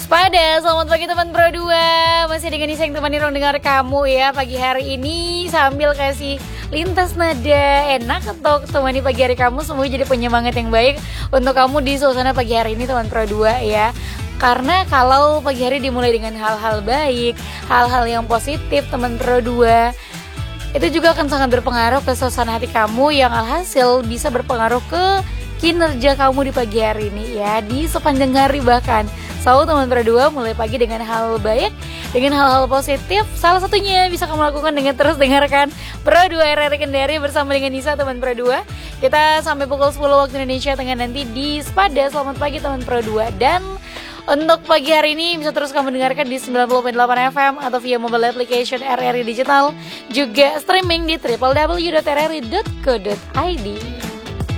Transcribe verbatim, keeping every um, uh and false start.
Pada selamat pagi teman Pro dua. Masih dengan Nisa yang temani ruang dengar kamu ya pagi hari ini, sambil kasih lintas nada enak untuk temani pagi hari kamu. Semoga jadi penyemangat yang baik untuk kamu di suasana pagi hari ini teman Pro dua ya. Karena kalau pagi hari dimulai dengan hal-hal baik, hal-hal yang positif teman Pro dua, itu juga akan sangat berpengaruh ke suasana hati kamu, yang alhasil bisa berpengaruh ke kinerja kamu di pagi hari ini ya, di sepanjang hari bahkan. So teman Pro dua, mulai pagi dengan hal baik, dengan hal-hal positif. Salah satunya bisa kamu lakukan dengan terus dengarkan Pro dua R R I Kendari bersama dengan Nisa teman Pro dua. Kita sampai pukul sepuluh waktu Indonesia Tengah nanti di Spada. Selamat pagi teman Pro dua. Dan untuk pagi hari ini bisa terus kamu dengarkan di sembilan puluh koma delapan F M atau via mobile application R R I Digital, juga streaming di w w w dot r r i dot co dot i d.